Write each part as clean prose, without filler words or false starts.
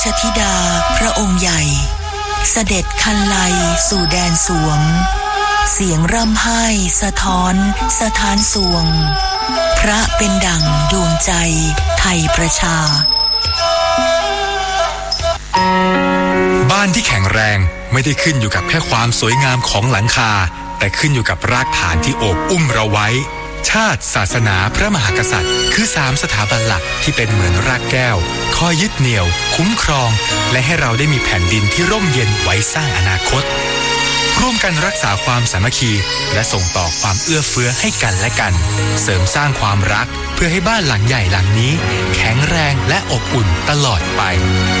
ชธิดาพระองค์ใหญ่เสด็จคันไลสู่แดนสวงเสียงร่ำไห้สะท้อนสถานสวงพระเป็นดั่งดวงใจไทยประชาบ้านที่แข็งแรงไม่ได้ขึ้นอยู่กับแค่ความสวยงามของหลังคาแต่ขึ้นอยู่กับรากฐานที่โอบอุ้มเราไว้ชาติศาสนาพระมหากษัตริย์คือ3สถาบันหลักที่เป็นเหมือนรากแก้วคอยยึดเหนี่ยวคุ้มครองและให้เราได้มีแผ่นดินที่ร่มเย็นไว้สร้างอนาคตร่วมกันรักษาความสามัคคีและส่งต่อความเอื้อเฟื้อให้กันและกันเสริมสร้างความรักเพื่อให้บ้านหลังใหญ่หลังนี้แข็งแรงและอบอุ่นตลอดไป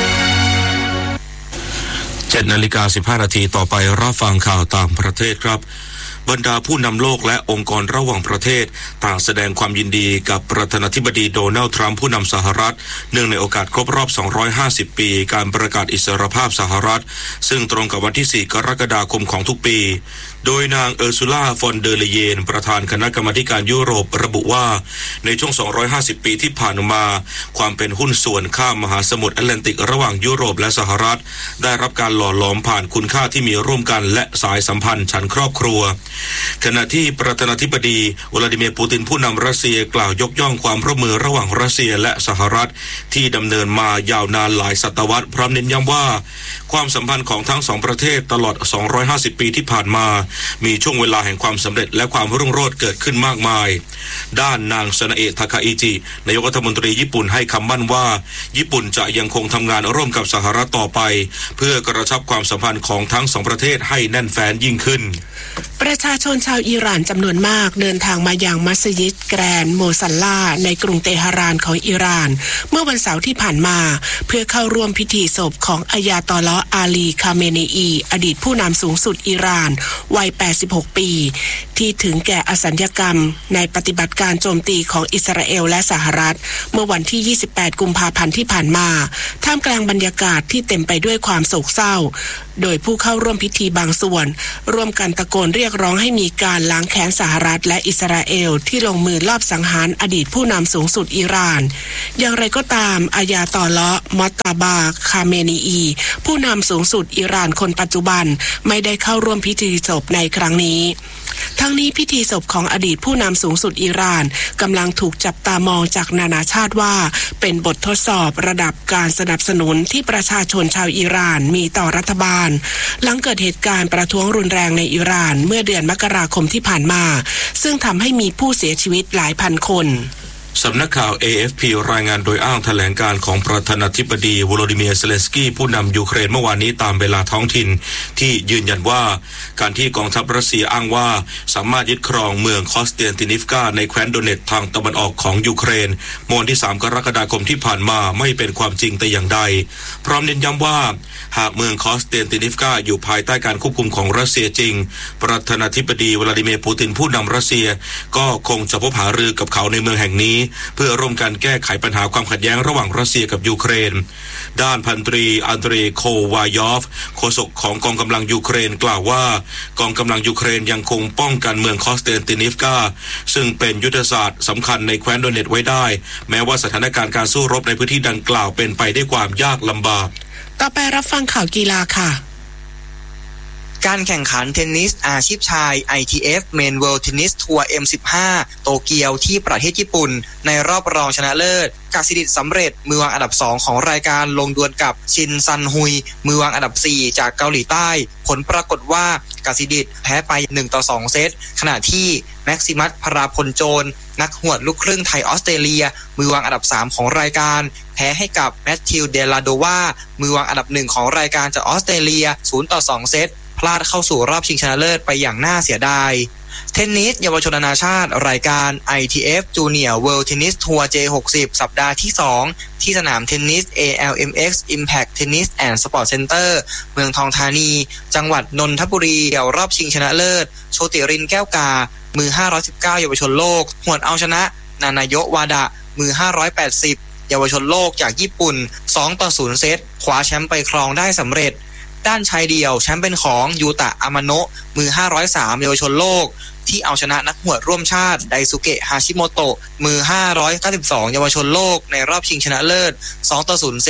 7:15 นาทีต่อไปรับฟังข่าวต่างประเทศครับบรรดาผู้นำโลกและองค์กรระหว่างประเทศต่างแสดงความยินดีกับประธานาธิบดีโดนัลด์ทรัมป์ผู้นำสหรัฐเนื่องในโอกาสครบรอบ250ปีการประกาศอิสรภาพสหรัฐซึ่งตรงกับวันที่4กรกฎาคมของทุกปีโดยนางเออร์ซูล่าฟอนเดอร์เลเยนประธานคณะกรรมาการยุโรประบุว่าในช่วง250ปีที่ผ่านมาความเป็นหุ้นส่วนข้ามมหาสมุทรแอตแลนติกระหว่างยุโรปและสหรัฐได้รับการหล่อหลอมผ่านคุณค่าที่มีร่วมกันและสายสัมพันธ์ชั้นครอบครัวขณะที่ประธานาธิบดีวลาดิเมียร์ปูตินผู้นำรัสเซียกล่าวยกย่องความร่วมมือระหว่างรัสเซียและสหรัฐที่ดำเนินมายาวนานหลายศตวรรษพร้อมเน้นย้ำว่าความสัมพันธ์ของทั้งสองประเทศตลอด250ปีที่ผ่านมามีช่วงเวลาแห่งความสำเร็จและความรุ่งโรจน์เกิดขึ้นมากมายด้านนางซานาเอะทาคาอิจินายกรัฐมนตรีญี่ปุ่นให้คำมั่นว่าญี่ปุ่นจะยังคงทำงานร่วมกับสหรัฐต่อไปเพื่อกระชับความสัมพันธ์ของทั้งสองประเทศให้แน่นแฟ้นยิ่งขึ้นประชาชนชาวอิหร่านจำนวนมากเดินทางมายังมัสยิดแกรนด์โมซัลลาในกรุงเตหะรานของอิหร่านเมื่อวันเสาร์ที่ผ่านมาเพื่อเข้าร่วมพิธีศพของอัยาตอลอฮ์อาลีคาเมเนอีอดีตผู้นำสูงสุดอิหร่านวัย86ปีที่ถึงแก่อสัญญกรรมในปฏิบัติการโจมตีของอิสราเอลและสหรัฐเมื่อวันที่28กุมภาพันธ์ที่ผ่านมาท่ามกลางบรรยากาศที่เต็มไปด้วยความโศกเศร้าโดยผู้เข้าร่วมพิธีบางส่วนร่วมกันตะโกนเรียกร้องให้มีการล้างแค้นสหรัฐและอิสราเอลที่ลงมือลอบสังหารอดีตผู้นำสูงสุดอิหร่านอย่างไรก็ตามอัยาตอลอฮ์มอตตาบาคาเมนีอีผู้นำสูงสุดอิหร่านคนปัจจุบันไม่ได้เข้าร่วมพิธีศพในครั้งนี้ทั้งนี้พิธีศพของอดีตผู้นำสูงสุดอิหร่านกำลังถูกจับตามองจากนานาชาติว่าเป็นบททดสอบระดับการสนับสนุนที่ประชาชนชาวอิหร่านมีต่อรัฐบาลหลังเกิดเหตุการณ์ประท้วงรุนแรงในอิหร่านเมื่อเดือนมกราคมที่ผ่านมาซึ่งทำให้มีผู้เสียชีวิตหลายพันคนสำนักข่าว AFP รายงานโดยอ้างแถลงการของประธานาธิบดีโวโลดิเมียร์เซเลนสกี้ผู้นำยูเครนเมื่อวานนี้ตามเวลาท้องถิ่นที่ยืนยันว่าการที่กองทัพรัสเซียอ้างว่าสามารถยึดครองเมืองคอสเตียนตินิฟกาในแคว้นโดเนตทางตะวันออกของยูเครนเมื่อวันที่3กรกฎาคมที่ผ่านมาไม่เป็นความจริงแต่อย่างใดพร้อมเน้นย้ำว่าหากเมืองคอสเตียนตินิฟกาอยู่ภายใต้การควบคุมของรัสเซียจริงประธานาธิบดีวลาดิเมียร์ปูตินผู้นำรัสเซียก็คงจะพบหารือกับเขาในเมืองแห่งนี้เพื่อร่วมกันแก้ไขปัญหาความขัดแย้งระหว่างรัสเซียกับยูเครนด้านพันตรีอันเดรโควายอฟโฆษกของกองกำลังยูเครนกล่าวว่ากองกำลังยูเครนยังคงป้องกันเมืองคอสเตนตินิฟกาซึ่งเป็นยุทธศาสตร์สำคัญในแคว้นโดเนตไว้ได้แม้ว่าสถานการณ์การสู้รบในพื้นที่ดังกล่าวเป็นไปด้วยความยากลำบากต่อไปรับฟังข่าวกีฬาค่ะการแข่งขันเทนนิสอาชีพชาย ITF Men World Tennis Tour M15 โตเกียวที่ประเทศญี่ปุ่นในรอบรองชนะเลิศกสิดิษฐ์สำเร็จมือวางอันดับ2ของรายการลงดวลกับชินซันฮุยมือวางอันดับ4จากเกาหลีใต้ผลปรากฏว่ากสิดิษฐ์แพ้ไป1-2เซตขณะที่แม็กซิมัสพราพลโจรนักหวดลูกครึ่งไทยออสเตรเลียมือวางอันดับ3ของรายการแพ้ให้กับแมทธิวเดลาโดวามือวางอันดับ1ของรายการจากออสเตรเลีย0-2เซตพลาดเข้าสู่รอบชิงชนะเลิศไปอย่างน่าเสียดายเทนนิสเยาวชนนานาชาติรายการ ITF Junior World Tennis Tour J60 สัปดาห์ที่2ที่สนามเทนนิส ALMX Impact Tennis and Sport Center เมืองทองธานีจังหวัดนนทบุรีเดี่ยวรอบชิงชนะเลิศโชติรินแก้วกามือ519เยาวชนโลกหวดเอาชนะนานาโยวาดะมือ580เยาวชนโลกจากญี่ปุ่น2-0เซตคว้าแชมป์ไปครองได้สำเร็จด้านชายเดี่ยวแชมป์เป็นของยูตะอามาโนะมือ503เยาวชนโลกที่เอาชนะนักหวดร่วมชาติไดซุเกะฮาชิโมโตะมือ592เยาวชนโลกในรอบชิงชนะเลิศ2-0เซต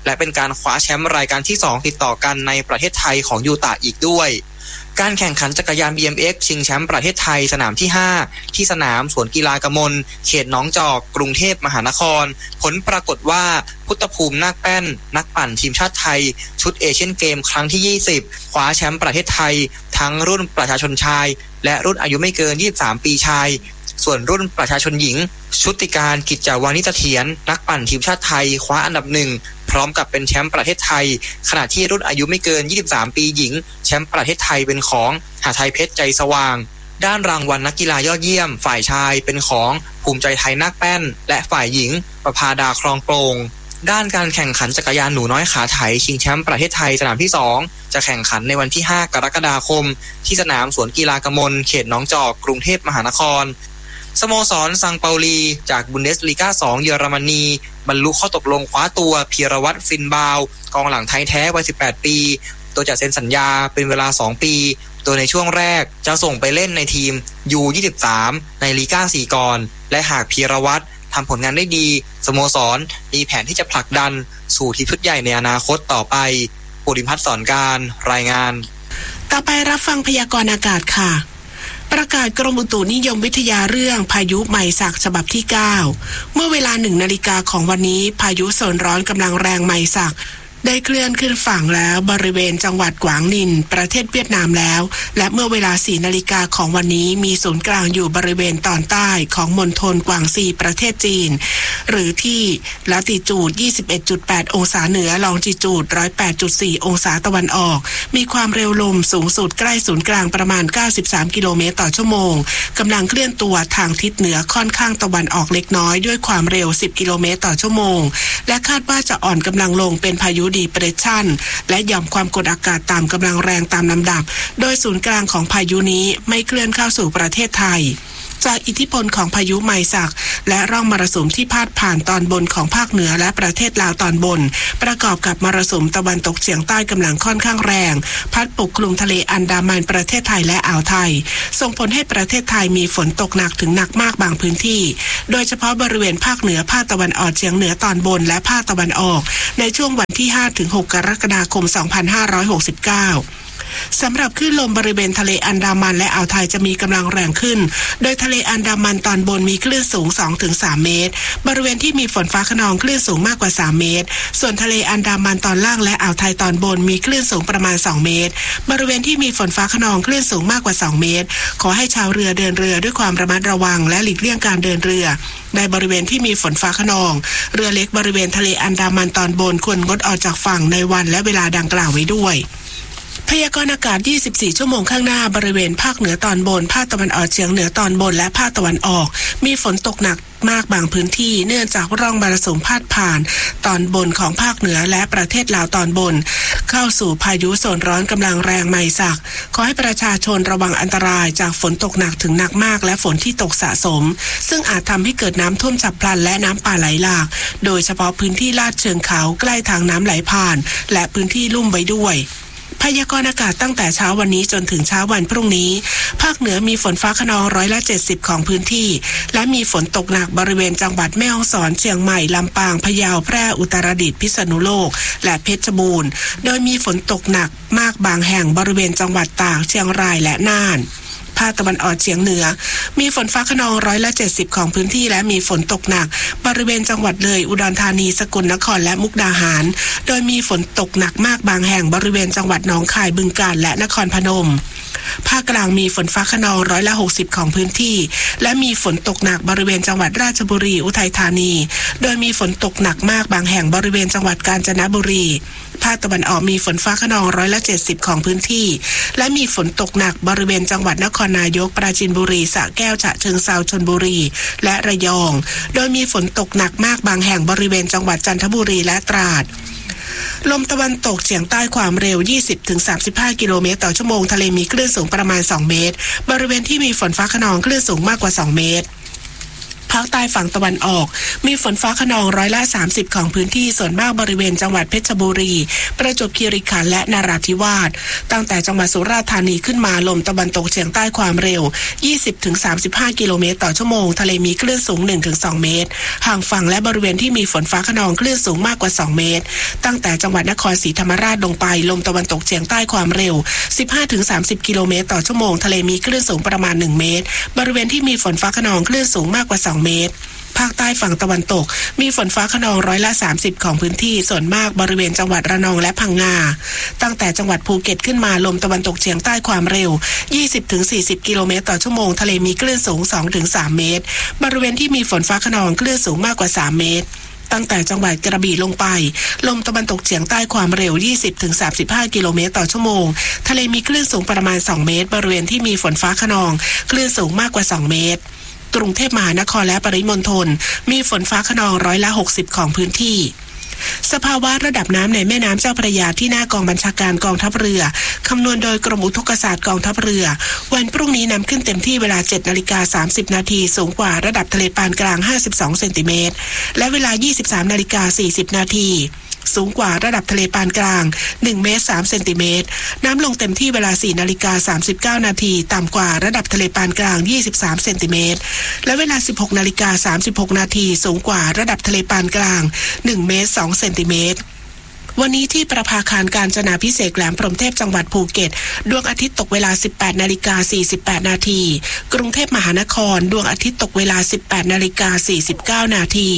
และเป็นการคว้าแชมป์รายการที่2ติดต่อกันในประเทศไทยของยูตะอีกด้วยการแข่งขันจักรยาน BMX ชิงแชมป์ประเทศไทยสนามที่5ที่สนามสวนกีฬากมลเขตหนองจอกกรุงเทพมหานครผลปรากฏว่าพุทธภูมินาคแป้นนักปั่นทีมชาติไทยชุดเอเชียนเกมครั้งที่20คว้าแชมป์ประเทศไทยทั้งรุ่นประชาชนชายและรุ่นอายุไม่เกิน23ปีชายส่วนรุ่นประชาชนหญิงชุติการกิจจาวานิเสถียรนักปั่นทีมชาติไทยคว้าอันดับ1พร้อมกับเป็นแชมป์ประเทศไทยขณะที่รุ่นอายุไม่เกิน23ปีหญิงแชมป์ประเทศไทยเป็นของหทัยเพชรใจสว่างด้านรางวัลนักกีฬายอดเยี่ยมฝ่ายชายเป็นของภูมิใจไทยนาคแป้นและฝ่ายหญิงประภาดาคลองโปร่งด้านการแข่งขันจักรยานหนูน้อยขาไถชิงแชมป์ประเทศไทยสนามที่2จะแข่งขันในวันที่5กรกฎาคมที่สนามสวนกีฬากมลเขตหนองจอกกรุงเทพมหานครสโมสรซังเปาลีจากบุนเดสลีกา2เยอรมนีบรรลุข้อตกลงคว้าตัวพีรวัตรฟินบาวกองหลังไทยแท้วัย18ปีโดยจะเซ็นสัญญาเป็นเวลา2ปีโดยในช่วงแรกจะส่งไปเล่นในทีม U23 ในลีกา4ก่อนและหากพีรวัตรทำผลงานได้ดีสโมสรมีแผนที่จะผลักดันสู่ทีมชุดใหญ่ในอนาคตต่อไปปุริพัฒน์สอนการรายงานต่อไปรับฟังพยากรณ์อากาศค่ะประกาศกรมอุตุนิยมวิทยาเรื่องพายุไมซักฉบับที่9เมื่อเวลา 1 นาฬิกาของวันนี้พายุโซนร้อนกำลังแรงไมซักได้เคลื่อนขึ้นฝั่งแล้วบริเวณจังหวัดกวางนินประเทศเวียดนามแล้วและเมื่อเวลา 4 นาฬิกาของวันนี้มีศูนย์กลางอยู่บริเวณตอนใต้ของมณฑลกวางซีประเทศจีนหรือที่ละติจูด 21.8 องศาเหนือลองจิจูด 108.4 องศาตะวันออกมีความเร็วลมสูงสุดใกล้ศูนย์กลางประมาณ93กิโลเมตรต่อชั่วโมงกำลังเคลื่อนตัวทางทิศเหนือค่อนข้างตะวันออกเล็กน้อยด้วยความเร็ว10กิโลเมตรต่อชั่วโมงและคาดว่าจะอ่อนกำลังลงเป็นพายุดีเปรสชั่นและหย่อมความกดอากาศต่ำกำลังแรงตามลำดับโดยศูนย์กลางของพายุนี้ไม่เคลื่อนเข้าสู่ประเทศไทยจากอิทธิพลของพายุไมซักและร่องมรสุมที่พาดผ่านตอนบนของภาคเหนือและประเทศลาวตอนบนประกอบกับมรสุมตะวันตกเฉียงใต้กำลังค่อนข้างแรงพัดปกคลุมทะเลอันดามันประเทศไทยและอ่าวไทยส่งผลให้ประเทศไทยมีฝนตกหนักถึงหนักมากบางพื้นที่โดยเฉพาะบริเวณภาคเหนือภาคตะวันออกเฉียงเหนือตอนบนและภาคตะวันออกในช่วงวันที่ 5-6 กรกฎาคม 2569สำหรับคลื่นลมบริเวณทะเลอันดามันและอ่าวไทยจะมีกำลังแรงขึ้นโดยทะเลอันดามันตอนบนมีคลื่นสูง 2-3 เมตรบริเวณที่มีฝนฟ้าคะนองคลื่นสูงมากกว่า3เมตรส่วนทะเลอันดามันตอนล่างและอ่าวไทยตอนบนมีคลื่นสูงประมาณ2เมตรบริเวณที่มีฝนฟ้าคะนองคลื่นสูงมากกว่า2เมตรขอให้ชาวเรือเดินเรือด้วยความระมัดระวังและหลีกเลี่ยงการเดินเรือในบริเวณที่มีฝนฟ้าคะนองเรือเล็กบริเวณทะเลอันดามันตอนบนควรงดออกจากฝั่งในวันและเวลาดังกล่าวไว้ด้วยพยากรณ์อากาศ24ชั่วโมงข้างหน้าบริเวณภาคเหนือตอนบนภาคตะวันออกเฉียงเหนือตอนบนและภาคตะวันออกมีฝนตกหนักมากบางพื้นที่เนื่องจากร่องมรสุมพาดผ่านตอนบนของภาคเหนือและประเทศลาวตอนบนเข้าสู่พายุโซนร้อนกำลังแรงไมซักขอให้ประชาชนระวังอันตรายจากฝนตกหนักถึงหนักมากและฝนที่ตกสะสมซึ่งอาจทำให้เกิดน้ำท่วมฉับพลันและน้ำป่าไหลหลากโดยเฉพาะพื้นที่ลาดเชิงเขาใกล้ทางน้ำไหลผ่านและพื้นที่ลุ่มไว้ด้วยพยากรณ์อากาศตั้งแต่เช้าวันนี้จนถึงเช้าวันพรุ่งนี้ภาคเหนือมีฝนฟ้าคะนอง70%ของพื้นที่และมีฝนตกหนักบริเวณจังหวัดแม่ฮ่องสอนเชียงใหม่ลำปางพะเยาแพร่อุตรดิตถ์พิษณุโลกและเพชรบูรณ์โดยมีฝนตกหนักมากบางแห่งบริเวณจังหวัดตากเชียงรายและน่านภาคตะวันออกเฉียงเหนือมีฝนฟ้าคะนอง70%ของพื้นที่และมีฝนตกหนักบริเวณจังหวัดเลยอุดรธานีสกลนครและมุกดาหารโดยมีฝนตกหนักมากบางแห่งบริเวณจังหวัดหนองคายบึงกาฬและนครพนมภาคกลางมีฝนฟ้าคะนอง60%ของพื้นที่และมีฝนตกหนักบริเวณจังหวัดราชบุรีอุทัยธานีโดยมีฝนตกหนักมากบางแห่งบริเวณจังหวัดกาญจนบุรีภาคตะวันออกมีฝนฟ้าคะนอง70%ของพื้นที่และมีฝนตกหนักบริเวณจังหวัดนครนายกปราจีนบุรีสระแก้วฉะเชิงเทราชลบุรีและระยองโดยมีฝนตกหนักมากบางแห่งบริเวณจังหวัดจันทบุรีและตราดลมตะวันตกเฉียงใต้ความเร็ว 20-35 กิโลเมตรต่อชั่วโมงทะเลมีคลื่นสูงประมาณ2เมตรบริเวณที่มีฝนฟ้าคะนองคลื่นสูงมากกว่า2เมตรภาคใต้ฝั่งตะวันออกมีฝนฟ้าคะนอง30%ของพื้นที่ส่วนมากบริเวณจังหวัดเพชรบุรีประจวบคีรีขันธ์และนราธิวาสตั้งแต่จังหวัดสุราษฎร์ธานีขึ้นมาลมตะวันตกเฉียงใต้ความเร็ว 20-35 กิโลเมตรต่อชั่วโมงทะเลมีคลื่นสูง 1-2 เมตรห่างฝั่งและบริเวณที่มีฝนฟ้าคะนองคลื่นสูงมากกว่า2 เมตรตั้งแต่จังหวัดนครศรีธรรมราชลงไปลมตะวันตกเฉียงใต้ความเร็ว 15-30 กิโลเมตรต่อชั่วโมงทะเลมีคลื่นสูงประมาณ1 เมตรบริเวณที่มีฝนฟ้าคะนองคลื่นสูงมากกว่า2 เมตรภาคใต้ฝั่งตะวันตกมีฝนฟ้าคะนอง30%ของพื้นที่ส่วนมากบริเวณจังหวัดระนองและพังงาตั้งแต่จังหวัดภูเก็ตขึ้นมาลมตะวันตกเฉียงใต้ความเร็ว 20-40 กิโลเมตรต่อชั่วโมงทะเลมีคลื่นสูง 2-3 เมตรบริเวณที่มีฝนฟ้าคะนองคลื่นสูงมากกว่า3 เมตรตั้งแต่จังหวัดกระบี่ลงไปลมตะวันตกเฉียงใต้ความเร็ว 20-35 กิโลเมตรต่อชั่วโมงทะเลมีคลื่นสูงประมาณ2 เมตรบริเวณที่มีฝนฟ้าคะนองคลื่นสูงมากกว่า2 เมตรกรุงเทพมหานครและปริมณฑลมีฝนฟ้าคะนอง60%ของพื้นที่สภาวะระดับน้ำในแม่น้ำเจ้าพระยาที่หน้ากองบัญชาการกองทัพเรือคำนวณโดยกรมอุทกศาสตร์กองทัพเรือวันพรุ่งนี้น้ำขึ้นเต็มที่เวลา 7:30 นาทีสูงกว่าระดับทะเลปานกลาง52เซนติเมตรและเวลา 23:40 นาทีสูงกว่าระดับทะเลปานกลาง1 เมตร 3 เซนติเมตรน้ำลงเต็มที่เวลา 4:39 นาทีต่ำกว่าระดับทะเลปานกลาง23 เซนติเมตรและเวลา 16:36 นาทีสูงกว่าระดับทะเลปานกลาง1 เมตร 2 เซนติเมตรวันนี้ที่ประภาคารกาญจนาภิเษกแหลมพรหมเทพจังหวัดภูเก็ตดวงอาทิตย์ตกเวลา 18:48 นาทีกรุงเทพมหานครดวงอาทิตย์ตกเวลา 18:49 นาที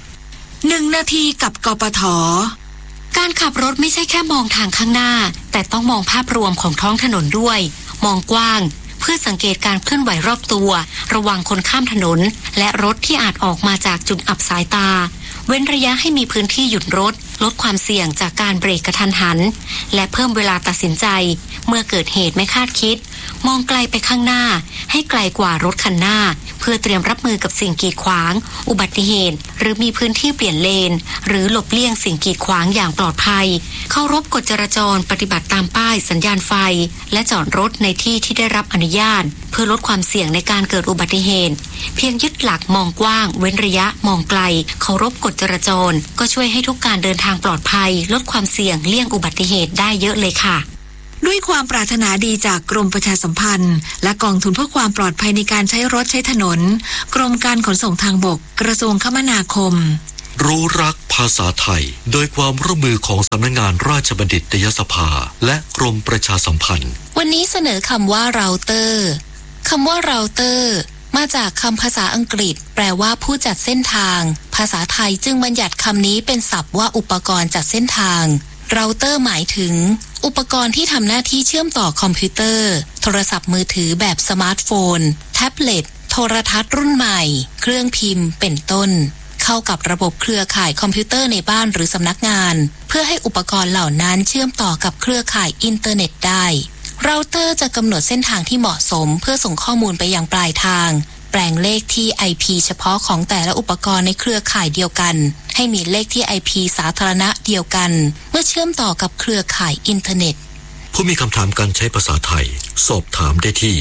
1 นาทีกับกปท.การขับรถไม่ใช่แค่มองทางข้างหน้าแต่ต้องมองภาพรวมของท้องถนนด้วยมองกว้างเพื่อสังเกตการเคลื่อนไหวรอบตัวระวังคนข้ามถนนและรถที่อาจออกมาจากจุดอับสายตาเว้นระยะให้มีพื้นที่หยุดรถลดความเสี่ยงจากการเบรกกระทันหันและเพิ่มเวลาตัดสินใจเมื่อเกิดเหตุไม่คาดคิดมองไกลไปข้างหน้าให้ไกลกว่ารถคันหน้าเพื่อเตรียมรับมือกับสิ่งกีดขวางอุบัติเหตุหรือมีพื้นที่เปลี่ยนเลนหรือหลบเลี่ยงสิ่งกีดขวางอย่างปลอดภัยเคารพกฎจราจรปฏิบัติตามป้ายสัญญาณไฟและจอดรถในที่ที่ได้รับอนุญาตเพื่อลดความเสี่ยงในการเกิดอุบัติเหตุเพียงยึดหลักมองกว้างเว้นระยะมองไกลเคารพกฎจราจรก็ช่วยให้ทุกการเดินทางปลอดภัยลดความเสี่ยงเลี่ยงอุบัติเหตุได้เยอะเลยค่ะด้วยความปรารถนาดีจากกรมประชาสัมพันธ์และกองทุนเพื่อความปลอดภัยในการใช้รถใช้ถนนกรมการขนส่งทางบกกระทรวงคมนาคมรู้รักภาษาไทยโดยความร่วมมือของสำนักงานราชบัณฑิตยสภาและกรมประชาสัมพันธ์วันนี้เสนอคำว่าเราเตอร์คำว่าเราเตอร์มาจากคำภาษาอังกฤษแปลว่าผู้จัดเส้นทางภาษาไทยจึงบัญญัติคำนี้เป็นศัพท์ว่าอุปกรณ์จัดเส้นทางเราเตอร์หมายถึงอุปกรณ์ที่ทำหน้าที่เชื่อมต่อคอมพิวเตอร์โทรศัพท์มือถือแบบสมาร์ทโฟนแท็บเล็ตโทรทัศน์รุ่นใหม่เครื่องพิมพ์เป็นต้นเข้ากับระบบเครือข่ายคอมพิวเตอร์ในบ้านหรือสำนักงานเพื่อให้อุปกรณ์เหล่านั้นเชื่อมต่อกับเครือข่ายอินเทอร์เน็ตได้เราเตอร์จะกำหนดเส้นทางที่เหมาะสมเพื่อส่งข้อมูลไปยังปลายทางแปลงเลขที่ IP เฉพาะของแต่ละอุปกรณ์ในเครือข่ายเดียวกันให้มีเลขที่ IP สาธารณะเดียวกันเมื่อเชื่อมต่อกับเครือข่ายอินเทอร์เน็ตผู้มีคำถามการใช้ภาษาไทยสอบถามได้ที่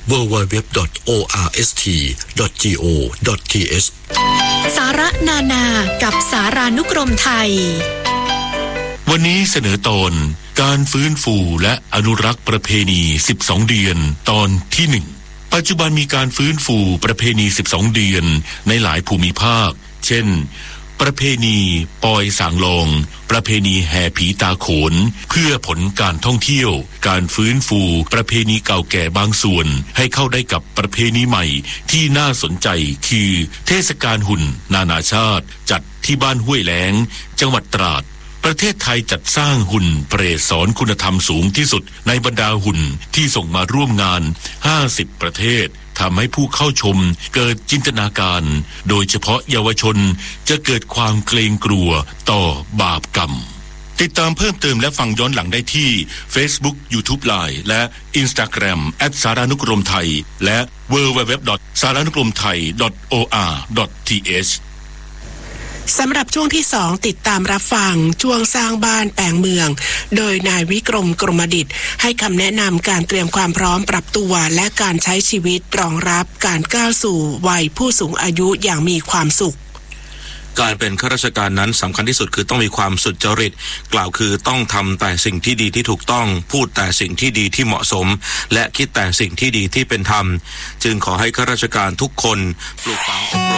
www.orst.go.th สาระนานากับสารานุกรมไทยวันนี้เสนอตอนการฟื้นฟูและอนุรักษ์ประเพณี12เดือนตอนที่1ปัจจุบันมีการฟื้นฟูประเพณี12เดือนในหลายภูมิภาคเช่นประเพณีปอยสางลองประเพณีแห่ผีตาโขนเพื่อผลการท่องเที่ยวการฟื้นฟูประเพณีเก่าแก่บางส่วนให้เข้าได้กับประเพณีใหม่ที่น่าสนใจคือเทศกาลหุ่นนานาชาติจัดที่บ้านห้วยแล้งจังหวัดตราดประเทศไทยจัดสร้างหุ่นเปรตสอนคุณธรรมสูงที่สุดในบรรดาหุ่นที่ส่งมาร่วมงาน50ประเทศทำให้ผู้เข้าชมเกิดจินตนาการโดยเฉพาะเยาวชนจะเกิดความเกรงกลัวต่อบาปกรรมติดตามเพิ่มเติมและฟังย้อนหลังได้ที่ Facebook YouTube Line และ Instagram @saranukromthai และ www.saranukromthai.or.th สำหรับช่วงที่2ติดตามรับฟังช่วงสร้างบ้านแปลงเมืองโดยนายวิกรมกรมดิษฐ์ให้คำแนะนำการเตรียมความพร้อมปรับตัวและการใช้ชีวิตรองรับการก้าวสู่วัยผู้สูงอายุอย่างมีความสุขการเป็นข้าราชการนั้นสำคัญที่สุดคือต้องมีความสุจริตกล่าวคือต้องทำแต่สิ่งที่ดีที่ถูกต้องพูดแต่สิ่งที่ดีที่เหมาะสมและคิดแต่สิ่งที่ดีที่เป็นธรรมจึงขอให้ข้าราชการทุกคนปลูกฝัง